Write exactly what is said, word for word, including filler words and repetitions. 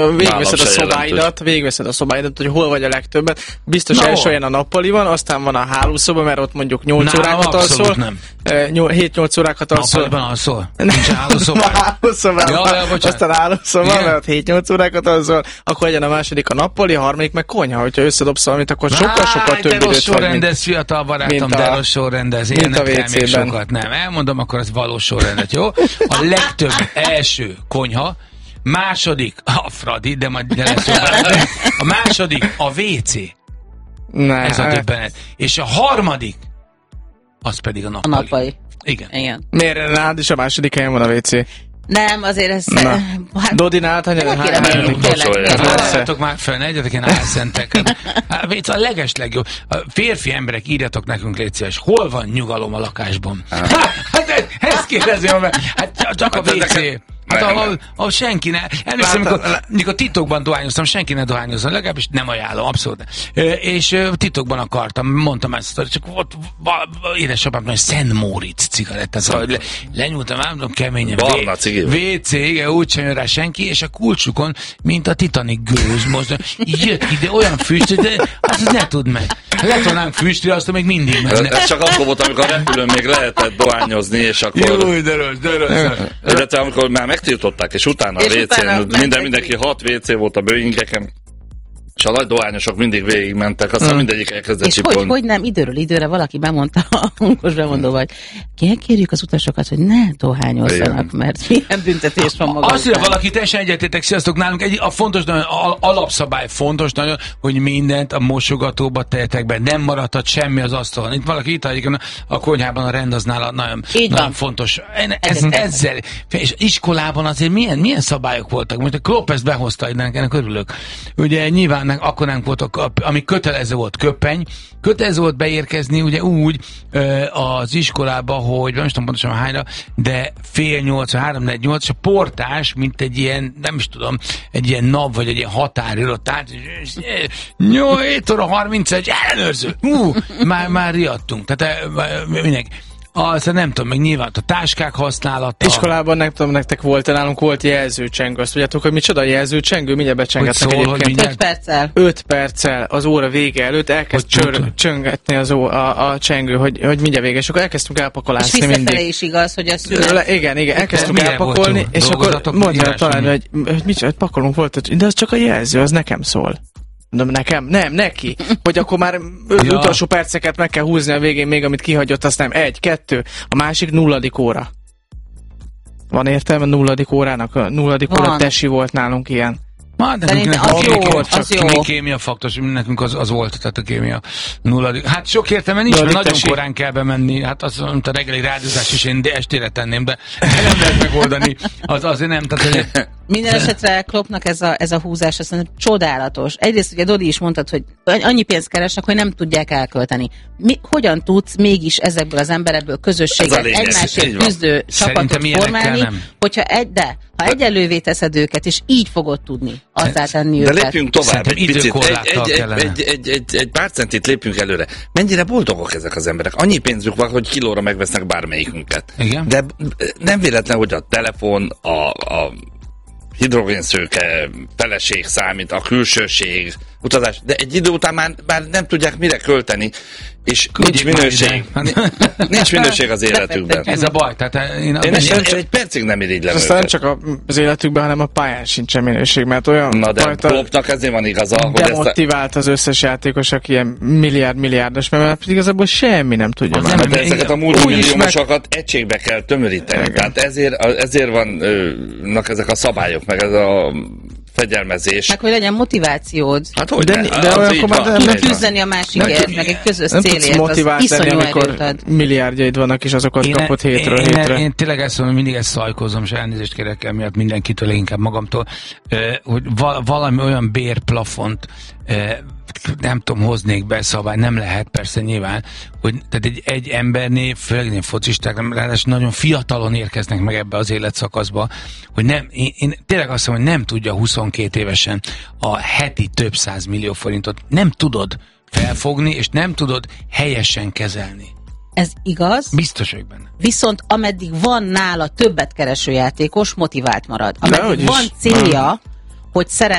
végigveszed a szobáidat, végigveszed a szobáidat, hogy hol vagy a legtöbbet. Biztos no. első helyen a nappali van, aztán van a hálószoba, mert ott mondjuk nyolc órákat alszol. hét-nyolc órákat alszol. Nappaliban alszol? Nincs hálószoba? Hálószoba. Ja, ja, aztán hálószoba, mert hét-nyolc órákat alszol, akkor legyen a második a nappali, a harmadik meg konyha. Hogyha összedobsz valamit, akkor sokkal-sokkal több időt vagy. De rossz sorrendez, fiatal barátom, de rossz sorrendez. Én nem kell még sokat, nem. Elmondom, akkor ez valós sorrendet, jó? A legtöbb első konyha, második a Fradi, de majd de lesz a második a vé cé. Ne. Ez a döbbenet. És a harmadik az pedig a nappali. A nappali. Igen. Igen. Miért nálad is a második helyen van a vé cé? Nem, azért ez... Hát, Dodi nálad, hogy Halljátok már fel, ne egyetek ilyen álszentek. A leges legjobb. Férfi emberek, írjatok nekünk, légy szíves, hol van nyugalom a lakásban? Hát ezt kérdezem, mert hát csak a vé cé. Hát ahol, ahol senki ne... Emlékszem, amikor, amikor titokban dohányoztam, senki ne dohányozzon, legalábbis nem ajánlom, abszolút. És titokban akartam, mondtam ezt, csak ott édesapám, hogy Szent Móricz cigaretta, szóval le, lenyúltam, állandóan keményen. Barna cigi. vé cé, igen, úgy sem jön rá senki, és a kulcsukon, mint a Titanic gőz, most jött ide olyan füst, de azt ne tudd meg. Le tudnánk füstri, azt még mindig menne. Ez csak akkor volt, amikor a repülőn még lehetett dohányozni, és akkor... Jó, de rossz, de rossz. Illetve amikor már megtiltották, és utána és a vé cén, minden, mindenki hat vé cé volt a Boeingeken, és a nagy dohányosok mindig végigmentek, aztán hmm. mindegyik elkezdett és csipolni. És hogy, hogy nem, időről időre valaki bemondta a hangos bemondó, vagy kérjük az utasokat, hogy ne dohányozzanak, igen. mert milyen büntetés van maga. Azt mondja, valaki teljesen egyetétek, sziasztok, nálunk egy, a fontos, nagyon, a, alapszabály fontos nagyon, hogy mindent a mosogatóba tehetek be, nem maradhat semmi az asztalon. Itt valaki itt a, a konyhában a rend az nála nagyon, nagyon fontos. Ez, ezzel, és iskolában azért milyen, milyen szabályok voltak? Most a Klopp ezt behozta, ennek, ennek örülök. Ugye nyilván akkor nem voltak, ami kötelező volt köpeny, kötelező volt beérkezni ugye úgy az iskolába, hogy nem is tudom pontosan hányra, de fél nyolc, három, négy, nyolc, és a portás, mint egy ilyen, nem is tudom, egy ilyen nap, vagy egy ilyen határőrött át, hét óra harmincegy, ellenőrző, hú, már, már riadtunk, tehát mindenki. Azt nem tudom, meg nyilván a táskák használata. Iskolában nem tudom, nektek volt, nálunk volt jelzőcsengő. Azt tudjátok, hogy micsoda jelzőcsengő? Mindjárt becsengetnek egyébként. öt perccel. öt perccel az óra vége előtt elkezd csör, csöngetni az ó, a, a csengő, hogy, hogy mindjárt vége. És akkor elkezdtünk elpakolászni mindig. És visszafele is igaz, hogy a szület. Igen, igen, elkezdtünk elpakolni, és akkor mondja talán, hogy, hogy micsoda, pakolunk volt, de az csak a jelző, az nekem szól. Nem, nekem? Nem, neki. Hogy akkor már ja. utolsó perceket meg kell húzni a végén még, amit kihagyott, azt nem. Egy, kettő, a másik nulladik óra. Van értelme nulladik órának? A nulladik Van. óra tesi volt nálunk ilyen. Már nekünk az jó, volt, csak az jó. Kémia faktos, nekünk az, az volt, tehát a kémia nulladik. Hát sok értelme nincs, mert nagyon korán kell bemenni, hát az, mint a reggeli rádiózás is én estére tenném, de nem lehet megoldani, az azért nem. Tehát, minden esetre Kloppnak ez a, ez a húzás, azt mondom, csodálatos. Egyrészt ugye Dodi is mondtad, hogy annyi pénzt keresnek, hogy nem tudják elkölteni. Mi, hogyan tudsz mégis ezekből az emberekből közösséget, egymásért küzdő csapatot formálni, hogyha egy, de ha egyenlővé teszed őket, és így fogod tudni azzá tenni de őket. De lépjünk tovább egy picit, egy, egy, egy, egy, egy, egy pár centit lépjünk előre. Mennyire boldogok ezek az emberek? Annyi pénzük van, hogy kilóra megvesznek bármelyikünket. Igen? De nem véletlen, hogy a telefon, a, a hidrogénszőke, feleség számít, a külsőség, utazás, de egy idő után már, már nem tudják mire költeni, és nincs minőség. Nincs minőség az életükben. Ez a baj. Tehát én, én egy, egy, egy percig nem irigylem őket. Nem csak az életükben, hanem a pályán sincsen minőség, mert olyan Na de Kloppnak ezért van igaza, hogy demotivált az összes játékos, aki ilyen milliárd-milliárdos, mert igazából semmi nem tudja már. De ezeket a multimilliómosokat meg... egységbe kell tömöríteni. Igen. Tehát ezért, ezért vannak ezek a szabályok, meg ez a fegyelmezés. Meg hogy legyen motivációd. Hát hogy de, ne, de, de olyan már tudod küzdeni a másikért, meg egy közös célért, az iszonyú erőt ad. Milliárdjaid vannak, és azokat én kapod hétről én, hétre. Én, én tényleg ezt mondom, mindig ezt szajkozom, és elnézést kérek el miatt mindenkitől, leginkább magamtól, hogy valami olyan bérplafont nem tudom, hoznék be szabály, nem lehet persze nyilván, hogy tehát egy, egy embernél, főleg én focisták, ráadásul nagyon fiatalon érkeznek meg ebbe az életszakaszba, hogy nem, én, én tényleg azt mondom, hogy nem tudja huszonkét évesen a heti több száz millió forintot, nem tudod felfogni, és nem tudod helyesen kezelni. Ez igaz. Biztos vagyok benne. Viszont ameddig van nála többet kereső játékos, motivált marad. Ameddig van célja, hogy szeret